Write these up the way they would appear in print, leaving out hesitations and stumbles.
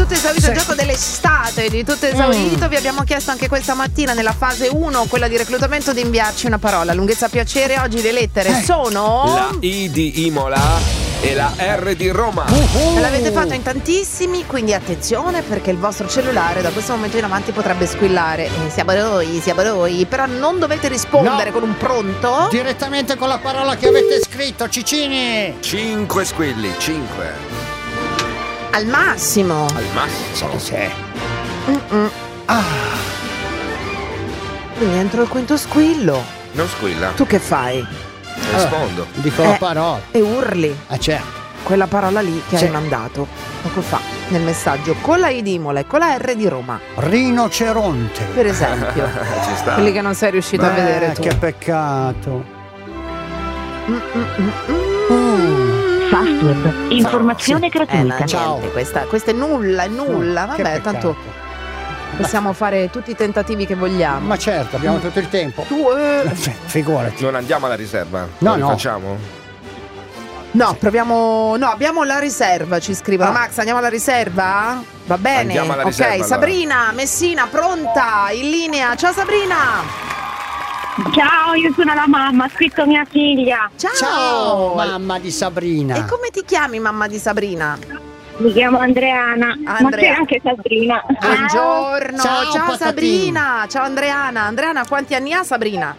tutto esaurito il gioco dell'estate, di tutto esaurito. Vi abbiamo chiesto anche questa mattina nella fase 1, quella di reclutamento, di inviarci una parola. Lunghezza piacere, oggi le lettere sono la I di Imola e la R di Roma. L'avete fatto in tantissimi, quindi attenzione, perché il vostro cellulare da questo momento in avanti potrebbe squillare. Siamo noi, però non dovete rispondere con un pronto. Direttamente con la parola che avete scritto, Cicini. 5 squilli, 5. Al massimo. Al massimo. Sì. Quindi entro il quinto squillo. Non squilla. Tu che fai? Rispondo. Dico la parola. E urli Certo. quella parola lì che hai mandato poco fa nel messaggio con la I di Imola e con la R di Roma. Rinoceronte. Per esempio. Ci sta. Quelli che non sei riuscito a vedere tu. Che peccato. Password. Informazione gratuita. Ciao. Questa è nulla. Che Vabbè, peccato. tanto possiamo fare tutti i tentativi che vogliamo. Ma certo, abbiamo tutto il tempo. Tu Figurati. Non andiamo alla riserva? No, Lo no. facciamo? No, proviamo. No, abbiamo la riserva, ci scrivono. Max, andiamo alla riserva? Va bene. Andiamo alla riserva, ok, allora. Sabrina, Messina, pronta, in linea. Ciao Sabrina. Ciao, io sono la mamma, ha scritto mia figlia. Ciao. Mamma di Sabrina. E come ti chiami, mamma di Sabrina? Mi chiamo Andreana, ma c'è anche Sabrina. Buongiorno, ciao patatini. Sabrina, ciao Andreana. Andreana, quanti anni ha Sabrina?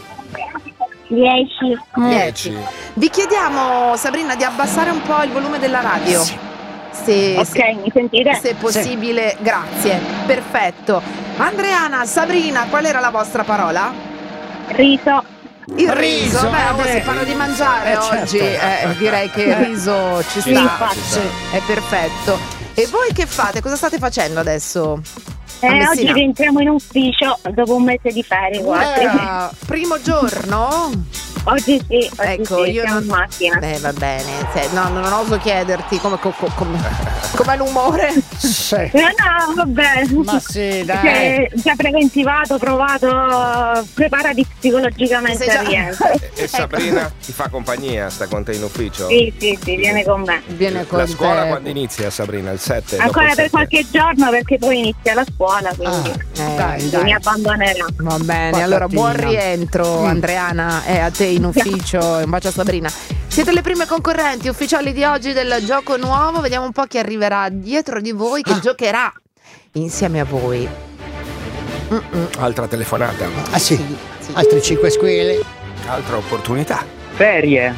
10. 10. Vi chiediamo, Sabrina, di abbassare un po' il volume della radio. Se mi sentite? Se è possibile, grazie. Perfetto. Andreana, Sabrina, qual era la vostra parola? Riso. Il riso, se parlo di mangiare oggi, direi che il riso ci sta. È perfetto. E voi che fate? Cosa state facendo adesso? Oggi rientriamo in ufficio dopo un mese di ferie. Primo giorno? Oggi sì, ecco, io siamo in macchina. Va bene, no, non oso chiederti com'è l'umore. Sì. No, vabbè. Ma sì, dai. Già preventivato, provato, preparati psicologicamente a rientro. E Sabrina ti fa compagnia, sta con te in ufficio? Sì, viene con me. La scuola quando inizia, Sabrina? Il 7? Ancora per qualche giorno, perché poi inizia la scuola, quindi dai. mi abbandonerà. Va bene, allora buon rientro Andreana, e a te in ufficio. Un bacio a Sabrina. Siete le prime concorrenti ufficiali di oggi del gioco nuovo. Vediamo un po' chi arriverà dietro di voi, che giocherà insieme a voi. Altra telefonata. Sì. Altri 5 squilli. Altra opportunità. Ferie.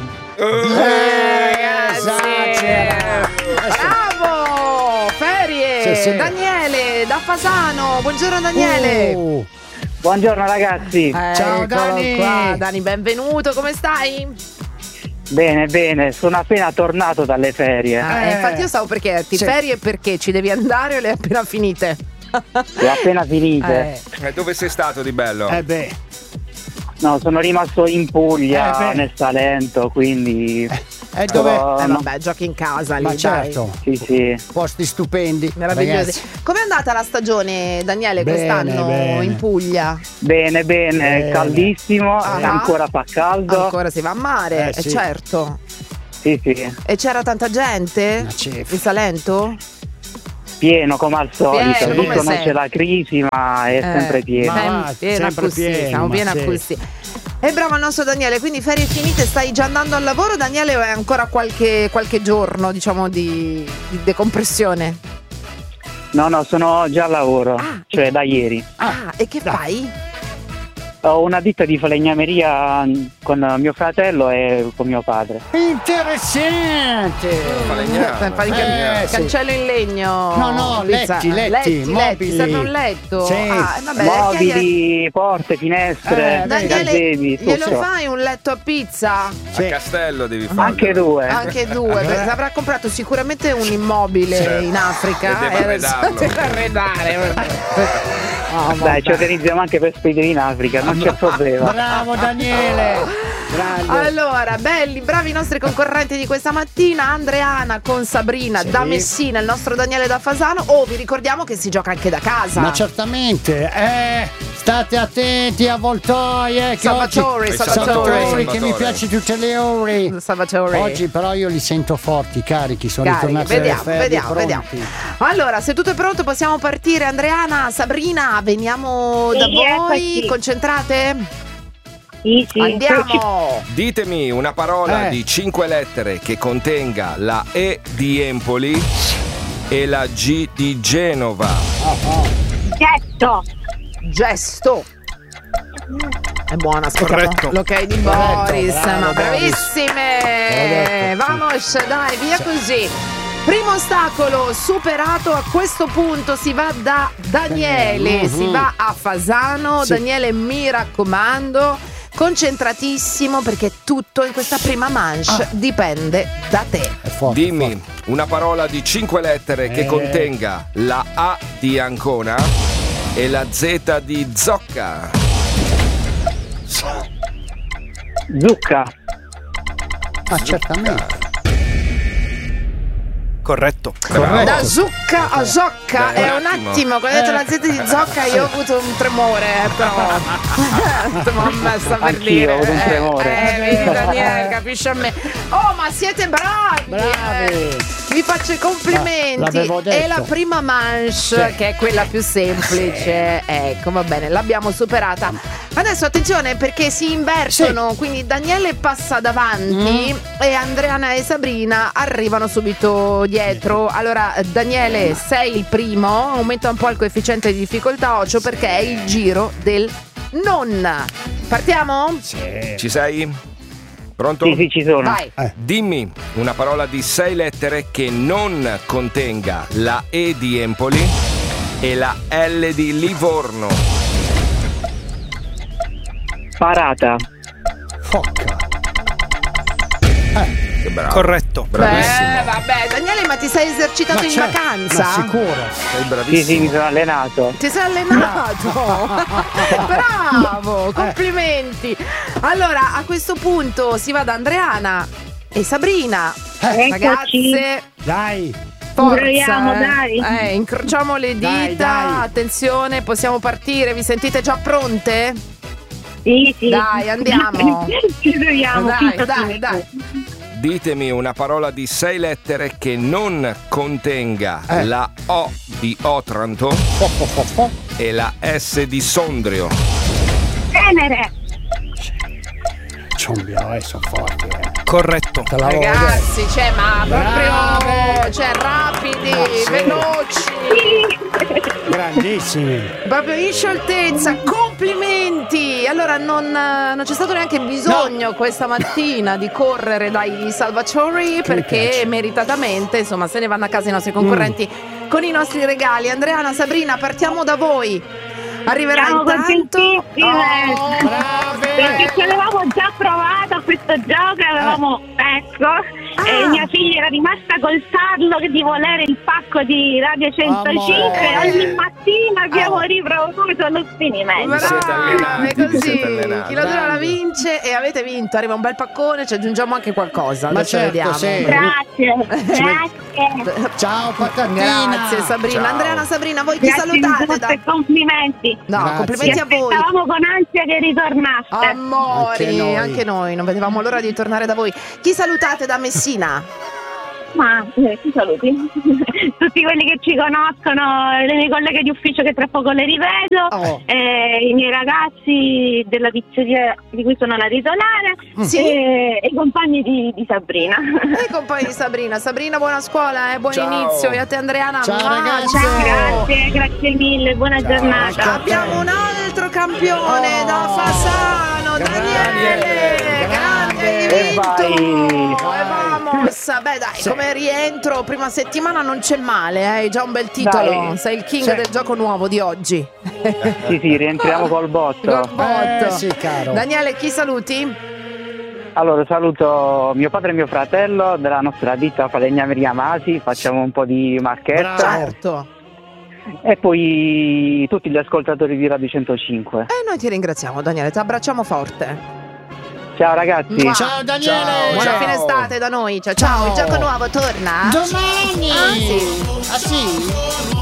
Bravo! Ferie! Sì. Daniele da Fasano. Buongiorno Daniele. Buongiorno ragazzi. Ciao Dani. Qua, Dani, benvenuto, come stai? Bene, sono appena tornato dalle ferie. Infatti io stavo per chiederti, ferie perché ci devi andare o le hai appena finite? Le ho appena finite. Dove sei stato di bello? No, sono rimasto in Puglia, nel Salento, quindi... dove? Vabbè, giochi in casa lì, Ma certo. Sì. Posti stupendi. Meravigliosi. Ragazzi. Com'è andata la stagione, Daniele, quest'anno in Puglia? Bene, caldissimo, ancora fa caldo. Ancora si va a mare, sì. Certo. Sì. E c'era tanta gente in Salento? Pieno come al solito, Pieno, dicono come c'è la crisi, ma è sempre pieno. Sempre pieno, siamo pieni a così. E bravo il nostro Daniele, quindi ferie finite, stai già andando al lavoro, Daniele, o è ancora qualche giorno, diciamo, di decompressione? No, sono già al lavoro, cioè da ieri. E che fai? Ho una ditta di falegnameria con mio fratello e con mio padre. Interessante. Cancello in legno. No, letti, mobili. Serve un letto. Sì. Vabbè, Mobili, porte, finestre, Daniele, gazzebi, glielo tutto. fai un letto a pizza? A Castello devi fare. Anche due. Perché avrà comprato sicuramente un immobile in Africa e deve arredare. Dai, ci organizziamo anche per spedire in Africa, non c'è problema. Bravo Daniele. Allora, belli, bravi i nostri concorrenti di questa mattina. Andreana con Sabrina da Messina, il nostro Daniele da Fasano. Vi ricordiamo che si gioca anche da casa. Ma certamente, state attenti a Voltoie, che Salvatore, che mi piace tutte le ore. Salvatore. Oggi però io li sento forti, carichi, sono ritornati alle ferie, pronti. Allora, se tutto è pronto possiamo partire. Andreana, Sabrina, veniamo da voi. Eccoci. Concentrate? Sì. Andiamo. Ditemi una parola di 5 lettere che contenga la E di Empoli e la G di Genova. Gesto. È buona, aspetta. Corretto. L'ok di Boris, bravo, ma bravissime. Vamos, dai, via così. Primo ostacolo superato, a questo punto si va da Daniele, si va a Fasano. Sì. Daniele, mi raccomando, concentratissimo perché tutto in questa prima manche dipende da te. È forte, Dimmi una parola di 5 lettere che contenga la A di Ancona e la Z di Zocca. Zucca. Ma certamente. Corretto. Da Zucca a Zocca. Dai, È un attimo, quando ho detto la Z di Zocca io ho avuto un tremore, però mamma, sta per Anch'io dire. ho avuto un tremore. Vedi Daniele, capisce a me. Oh, ma siete bravi! Vi faccio i complimenti. l'avevo detto. E la prima manche, che è quella più semplice, ecco, va bene, l'abbiamo superata. Adesso attenzione perché si invertono, quindi Daniele passa davanti e Andreana e Sabrina arrivano subito dietro. Allora Daniele, sei il primo, aumenta un po' il coefficiente di difficoltà 8 perché è il giro del non. Partiamo? Ci sei? Pronto? Sì, ci sono. Vai. Dimmi una parola di 6 lettere che non contenga la E di Empoli e la L di Livorno. Parata. Focca. Che bravo. Corretto. Bravissimo. Vabbè, Daniele, ma ti sei esercitato in vacanza? Ma sicuro. Sei Sì, bravissimo. mi sono allenato. Ti sei allenato? Bravo, complimenti. Allora, a questo punto si va da Andreana e Sabrina. Ragazze, Dai. forza. Proviamo, dai. Incrociamo le dita. Dai. Attenzione, possiamo partire. Vi sentite già pronte? Sì. Dai, andiamo. Ci proviamo. Dai. Ditemi una parola di 6 lettere che non contenga la O di Otranto e la S di Sondrio. Tenere. Ciambia, sono forti. Corretto. Te l'avevo detto. Ragazzi, ma Brave. proprio rapidi, sì. veloci. Grandissimi. Proprio in scioltezza, complimenti! Allora non c'è stato neanche bisogno questa mattina di correre dai salvatori perché piace. meritatamente, insomma, se ne vanno a casa i nostri concorrenti con i nostri regali. Andreana, Sabrina, partiamo da voi. Arriverà Siamo intanto. contentissime. Brave. Perché ci avevamo già provato a questo gioco e avevamo e mia figlia era rimasta col tarlo di volere il pacco di Radio 105 e ogni mattina abbiamo riprovato lo sfinimento. Siete allenati, Così siete allenati. chi lo dura la vince e avete vinto. Arriva un bel paccone, ci aggiungiamo anche qualcosa. Ma Adesso certo, vediamo. sì. Grazie. Ciao patatina. Grazie Sabrina. Ciao. Andreana, Sabrina, voi chi Grazie salutate? mille e complimenti. No, Grazie. complimenti a voi. Aspettavamo con ansia che ritornaste. Amori, Anche anche noi. noi non vedevamo l'ora di tornare da voi. Chi salutate da Messina? Ma ti saluti. Tutti quelli che ci conoscono, le mie colleghe di ufficio che tra poco le rivedo, Oh. i miei ragazzi della pizzeria di cui sono la titolare Sì. e i compagni di Sabrina. E i compagni di Sabrina. Sabrina, buona scuola, buon Ciao. inizio. E a te Andreana. Ciao, ragazzi. Ciao. Grazie mille, buona giornata. Abbiamo un altro campione da Fasano, Daniele. Grande, hai E vai. vinto. E vamos. Beh dai, come rientro prima settimana non c'è male, hai già un bel titolo. Dai. Sei il king Sì. del gioco nuovo di oggi. Sì, rientriamo col botto. Col botto. Sì, caro. Daniele, chi saluti? Allora, saluto mio padre e mio fratello della nostra ditta Falegnameria Masi, facciamo un po' di marchetta. Bravo. Certo. E poi tutti gli ascoltatori di Radio 105. E noi ti ringraziamo Daniele, ti abbracciamo forte. Ciao ragazzi. Ciao Daniele. Ciao, Buona ciao. fine estate da noi. Ciao ciao. Il gioco nuovo torna Domani. Ah, sì. Ah sì?